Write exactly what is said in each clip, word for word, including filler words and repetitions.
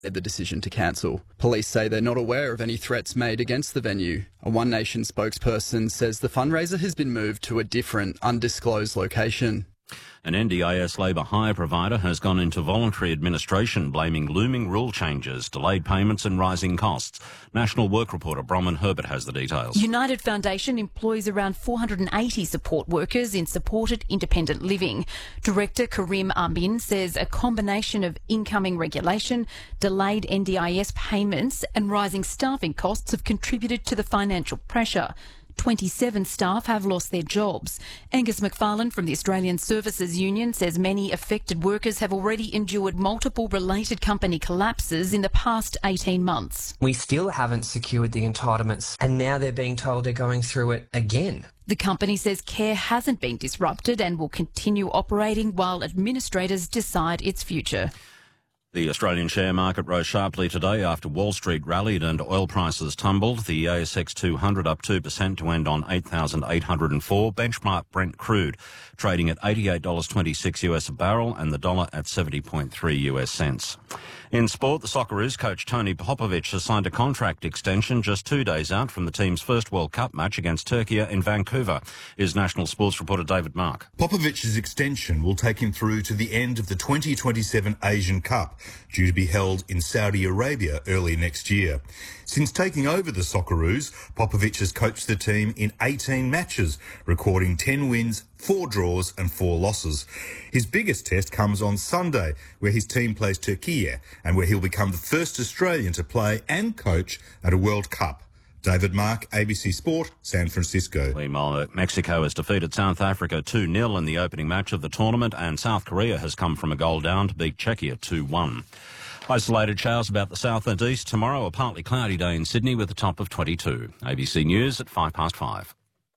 the decision to cancel. Police say they're not aware of any threats made against the venue. A One Nation spokesperson says the fundraiser has been moved to a different, undisclosed location. An N D I S labour hire provider has gone into voluntary administration, blaming looming rule changes, delayed payments and rising costs. National Work reporter Bronwyn Herbert has the details. United Foundation employs around four hundred eighty support workers in supported independent living. Director Karim Amin says a combination of incoming regulation, delayed N D I S payments and rising staffing costs have contributed to the financial pressure. twenty-seven staff have lost their jobs. Angus McFarlane from the Australian Services Union says many affected workers have already endured multiple related company collapses in the past eighteen months. We still haven't secured the entitlements, and now they're being told they're going through it again. The company says care hasn't been disrupted and will continue operating while administrators decide its future. The Australian share market rose sharply today after Wall Street rallied and oil prices tumbled. The A S X two hundred up two percent to end on eight thousand eight hundred four. Benchmark Brent crude trading at eighty-eight dollars twenty-six US a barrel and the dollar at seventy point three US cents. In sport, the Socceroos coach Tony Popovic has signed a contract extension just two days out from the team's first World Cup match against Turkey in Vancouver. Here's national sports reporter David Mark. Popovic's extension will take him through to the end of the twenty twenty-seven Asian Cup, due to be held in Saudi Arabia early next year. Since taking over the Socceroos, Popovic has coached the team in eighteen matches, recording ten wins, four draws and four losses. His biggest test comes on Sunday, where his team plays Turkey and where he'll become the first Australian to play and coach at a World Cup. David Mark, A B C Sport, San Francisco. Meanwhile, Mexico has defeated South Africa two nil in the opening match of the tournament, and South Korea has come from a goal down to beat Czechia two one. Isolated showers about the south and east. Tomorrow, a partly cloudy day in Sydney with a top of twenty-two. A B C News at five past five.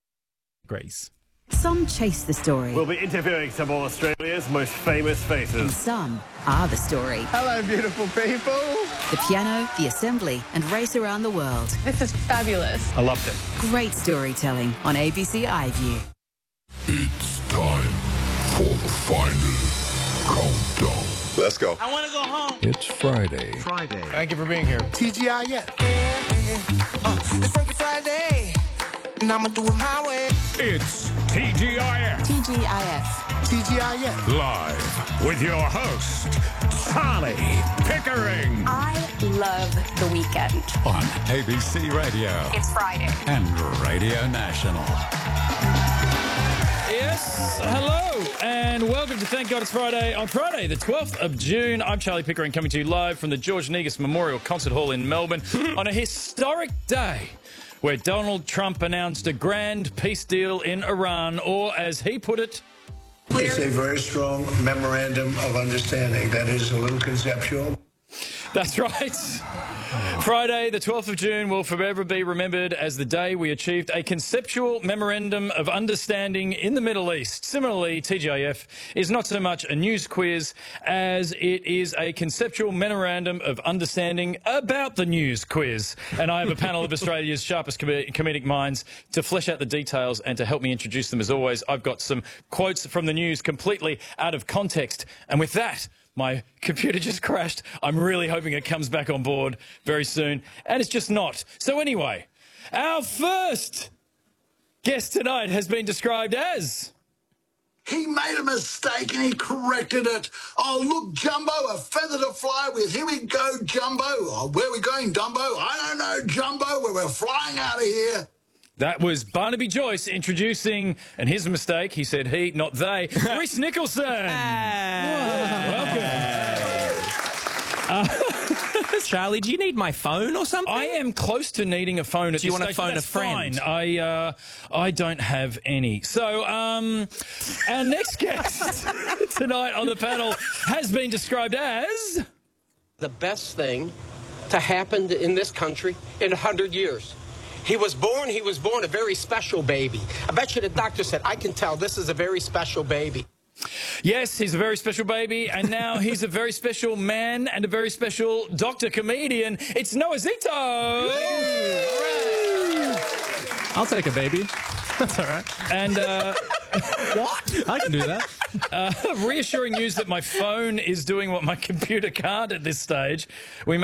Grace. Some chase the story. We'll be interviewing some of Australia's most famous faces. And some are the story. Hello, beautiful people. The piano, the assembly, and race around the world. This is fabulous. I loved it. Great storytelling on A B C iView. It's time for the final countdown. Let's go. I want to go home. It's Friday. Friday. Thank you for being here. T G I F. Uh, it's Freaky Friday, and I'ma do it my way. It's T G I F. T G I F. T G I F. Live with your host, Sally Pickering. I love the weekend. On A B C Radio. It's Friday. And Radio National. Yes, hello, and welcome to Thank God It's Friday on Friday, the twelfth of June. I'm Charlie Pickering, coming to you live from the George Negus Memorial Concert Hall in Melbourne on a historic day where Donald Trump announced a grand peace deal in Iran, or as he put it, it's a very strong memorandum of understanding that is a little conceptual. That's right. Friday, the twelfth of June, will forever be remembered as the day we achieved a conceptual memorandum of understanding in the Middle East. Similarly, T G I F is not so much a news quiz as it is a conceptual memorandum of understanding about the news quiz. And I have a panel of Australia's sharpest com comedic minds to flesh out the details and to help me introduce them. As always, I've got some quotes from the news completely out of context. And with that, my computer just crashed. I'm really hoping it comes back on board very soon. And it's just not. So anyway, our first guest tonight has been described as... He made a mistake and he corrected it. Oh, look, Jumbo, a feather to fly with. Here we go, Jumbo. Oh, where are we going, Dumbo? I don't know, Jumbo. We're, we're flying out of here. That was Barnaby Joyce introducing, and here's a mistake, he said he, not they, Rhys Nicholson. Welcome. Uh, Charlie, do you need my phone or something? I am close to needing a phone at Do you this want to stage, phone a that's friend? Fine. I, uh, I don't have any. So, um, our next guest tonight on the panel has been described as... the best thing to happen in this country in a hundred years. He was born, he was born a very special baby. I bet you the doctor said, I can tell this is a very special baby. Yes, he's a very special baby, and now he's a very special man and a very special doctor comedian. It's Noah Zito! I'll take a baby. That's all right. And uh, What? I can do that. Uh, reassuring news that my phone is doing what my computer can't at this stage. We